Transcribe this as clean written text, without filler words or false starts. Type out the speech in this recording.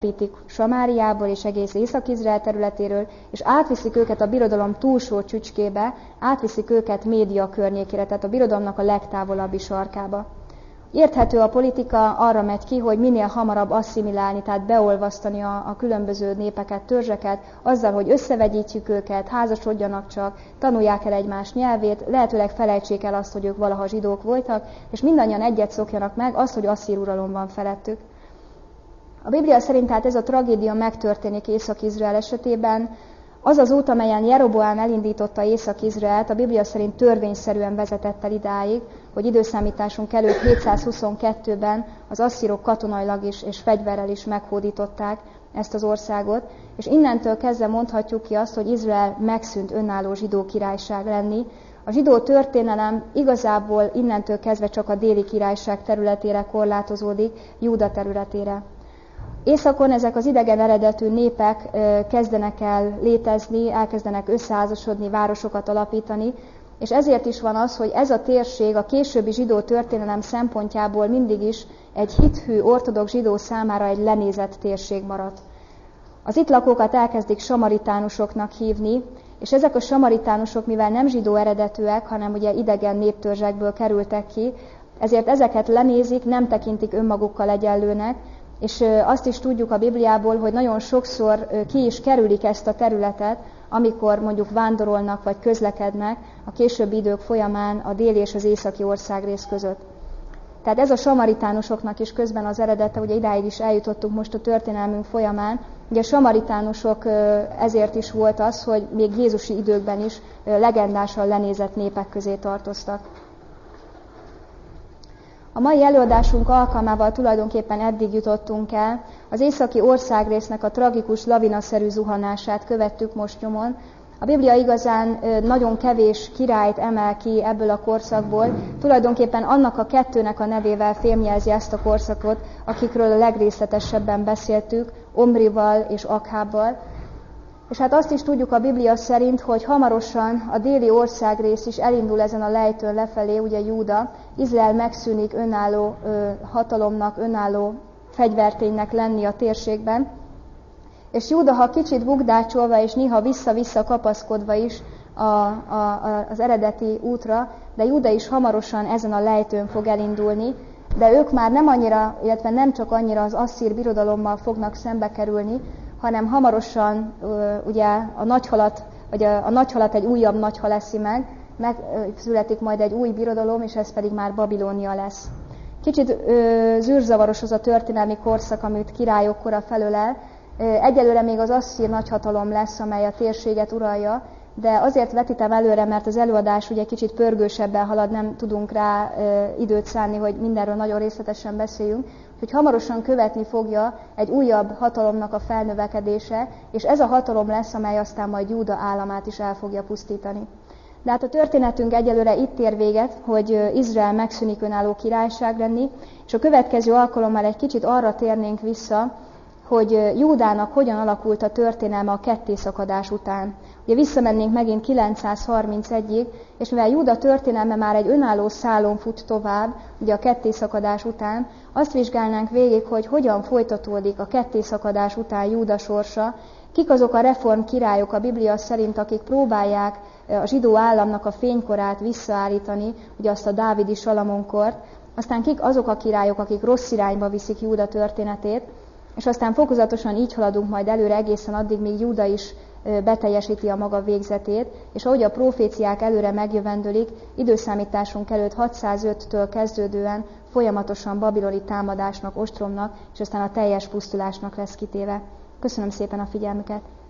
betelepítik Samáriából és egész Észak-Izrael területéről, és átviszik őket a birodalom túlsó csücskébe, átviszik őket Média környékére, tehát a birodalomnak a legtávolabbi sarkába. Érthető a politika, arra megy ki, hogy minél hamarabb asszimilálni, tehát beolvasztani a különböző népeket, törzseket, azzal, hogy összevegyítjük őket, házasodjanak csak, tanulják el egymás nyelvét, lehetőleg felejtsék el azt, hogy ők valaha zsidók voltak, és mindannyian egyet szokjanak meg, azt, hogy asszír uralom van felettük. A Biblia szerint tehát ez a tragédia megtörténik Észak-Izrael esetében. Az az út, amelyen Jeroboám elindította Észak-Izraelt, a Biblia szerint törvényszerűen vezetett el idáig, hogy időszámításunk előtt 722-ben az asszírok katonailag is és fegyverrel is meghódították ezt az országot, és innentől kezdve mondhatjuk ki azt, hogy Izrael megszűnt önálló zsidó királyság lenni. A zsidó történelem igazából innentől kezdve csak a déli királyság területére korlátozódik, Júda területére. Északon ezek az idegen eredetű népek kezdenek el létezni, elkezdenek összeházasodni, városokat alapítani, és ezért is van az, hogy ez a térség a későbbi zsidó történelem szempontjából mindig is egy hithű ortodox zsidó számára egy lenézett térség maradt. Az itt lakókat elkezdik samaritánusoknak hívni, és ezek a samaritánusok, mivel nem zsidó eredetűek, hanem ugye idegen néptörzsekből kerültek ki, ezért ezeket lenézik, nem tekintik önmagukkal egyenlőnek, és azt is tudjuk a Bibliából, hogy nagyon sokszor ki is kerülik ezt a területet, amikor mondjuk vándorolnak vagy közlekednek a későbbi idők folyamán a déli és az északi országrész között. Tehát ez a samaritánusoknak is közben az eredete, ugye idáig is eljutottunk most a történelmünk folyamán. Ugye a samaritánusok ezért is volt az, hogy még jézusi időkben is legendásan lenézett népek közé tartoztak. A mai előadásunk alkalmával tulajdonképpen eddig jutottunk el. Az északi országrésznek a tragikus lavinaszerű zuhanását követtük most nyomon. A Biblia igazán nagyon kevés királyt emel ki ebből a korszakból. Tulajdonképpen annak a kettőnek a nevével fémjelzi ezt a korszakot, akikről a legrészletesebben beszéltük, Omrival és Akhábbal. És hát azt is tudjuk a Biblia szerint, hogy hamarosan a déli országrész is elindul ezen a lejtőn lefelé, ugye Júda, Izrael megszűnik önálló hatalomnak, önálló fegyverténynek lenni a térségben, és Júda, ha kicsit bukdácsolva és néha vissza-vissza kapaszkodva is az eredeti útra, de Júda is hamarosan ezen a lejtőn fog elindulni, de ők már nem annyira, illetve nem csak annyira az asszír birodalommal fognak szembe kerülni, hanem hamarosan ugye a nagyhalat, vagy a nagyhalat egy újabb nagyhal eszi meg születik majd egy új birodalom, és ez pedig már Babilónia lesz. Kicsit zűrzavaros az a történelmi korszak, amit királyok kora felölel. Egyelőre még az asszír nagyhatalom lesz, amely a térséget uralja, de azért vetítem előre, mert az előadás ugye kicsit pörgősebben halad, nem tudunk rá időt szánni, hogy mindenről nagyon részletesen beszéljünk, hogy hamarosan követni fogja egy újabb hatalomnak a felnövekedése, és ez a hatalom lesz, amely aztán majd Júda államát is el fogja pusztítani. De hát a történetünk egyelőre itt ér véget, hogy Izrael megszűnik önálló királyság lenni, és a következő alkalommal egy kicsit arra térnénk vissza, hogy Júdának hogyan alakult a történelme a kettészakadás után. Ugye visszamennénk megint 931-ig, és mivel Júda történelme már egy önálló szálon fut tovább, ugye a kettészakadás után, azt vizsgálnánk végig, hogy hogyan folytatódik a kettészakadás után Júda sorsa, kik azok a reform királyok a Biblia szerint, akik próbálják a zsidó államnak a fénykorát visszaállítani, ugye azt a dávidi Salamonkort, aztán kik azok a királyok, akik rossz irányba viszik Júda történetét, és aztán fokozatosan így haladunk majd előre egészen addig, míg Júda is beteljesíti a maga végzetét, és ahogy a proféciák előre megjövendölik, időszámításunk előtt 605-től kezdődően folyamatosan babiloni támadásnak, ostromnak, és aztán a teljes pusztulásnak lesz kitéve. Köszönöm szépen a figyelmüket!